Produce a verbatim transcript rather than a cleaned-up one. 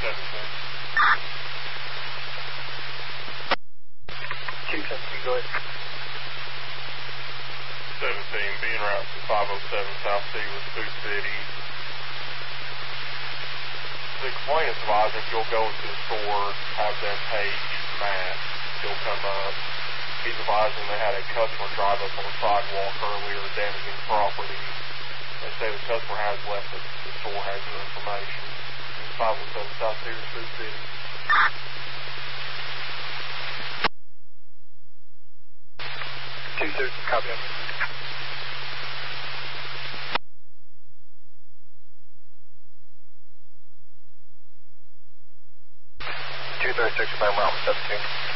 seventeen. two seventeen, go ahead. seventeen, being route to five oh seven South C with Sioux City. The complainant's advising if you'll go into the store, have them page Matt, he'll come up. He's advising they had a customer drive up on the sidewalk earlier damaging property. They say the customer has left it. The store has your information. It's five oh seven South C with Sioux City. two thirty, copy. two thirty-six, by route seventeen.